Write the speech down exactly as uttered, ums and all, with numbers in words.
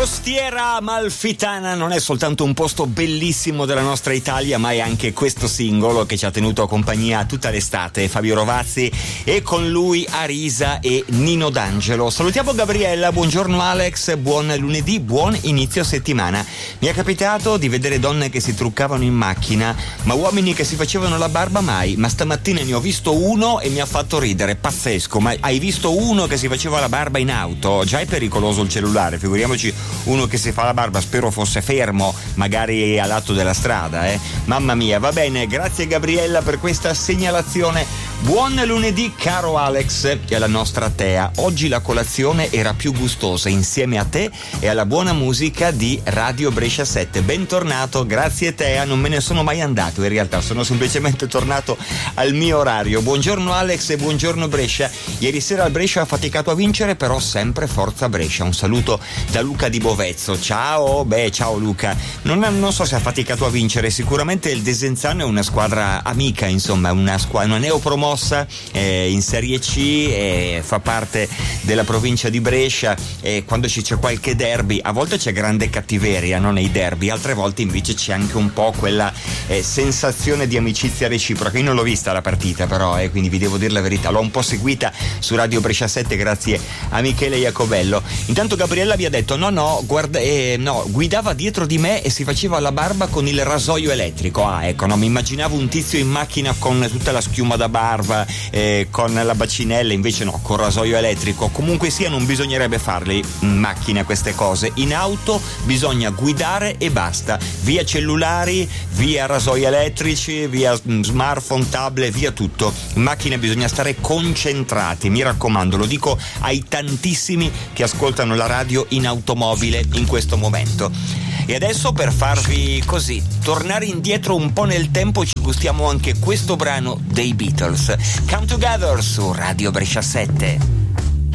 Costiera Amalfitana non è soltanto un posto bellissimo della nostra Italia, ma è anche questo singolo che ci ha tenuto compagnia tutta l'estate. Fabio Rovazzi e con lui Arisa e Nino D'Angelo. Salutiamo Gabriella, buongiorno Alex, buon lunedì, buon inizio settimana. Mi è capitato di vedere donne che si truccavano in macchina, ma uomini che si facevano la barba mai. Ma stamattina ne ho visto uno e mi ha fatto ridere, pazzesco. Ma hai visto uno che si faceva la barba in auto? Già è pericoloso il cellulare, figuriamoci uno che si fa la barba, spero fosse fermo, magari a lato della strada, eh. Mamma mia, va bene, grazie Gabriella per questa segnalazione. Buon lunedì caro Alex e alla nostra Tea. Oggi la colazione era più gustosa insieme a te e alla buona musica di Radio Brescia sette. Bentornato, grazie Tea, non me ne sono mai andato, in realtà sono semplicemente tornato al mio orario. Buongiorno Alex e buongiorno Brescia. Ieri sera il Brescia ha faticato a vincere, però sempre forza Brescia. Un saluto da Luca di Bovezzo. Ciao, beh ciao Luca. Non, non so se ha faticato a vincere, sicuramente il Desenzano è una squadra amica, insomma, una squadra, una neopromossa eh, in Serie C, eh, fa parte della provincia di Brescia, e quando ci c'è qualche derby, a volte c'è grande cattiveria, non nei derby, altre volte invece c'è anche un po' quella eh, sensazione di amicizia reciproca. Io non l'ho vista la partita però, eh, quindi vi devo dire la verità, l'ho un po' seguita su Radio Brescia sette grazie a Michele Iacobello. Intanto Gabriella vi ha detto no no guarda eh, no guidava dietro di me e si faceva la barba con il rasoio elettrico. Ah ecco, no, mi immaginavo un tizio in macchina con tutta la schiuma da barba, eh, con la bacinella, invece no, con rasoio elettrico. Comunque sia, non bisognerebbe farle in macchina queste cose, in auto bisogna guidare e basta, via cellulari, via rasoi elettrici, via smartphone, tablet, via tutto. In macchina bisogna stare concentrati, mi raccomando, lo dico ai tantissimi che ascoltano la radio in automobile in questo momento. E adesso, per farvi così tornare indietro un po' nel tempo, ci gustiamo anche questo brano dei Beatles, Come Together su Radio Brescia sette.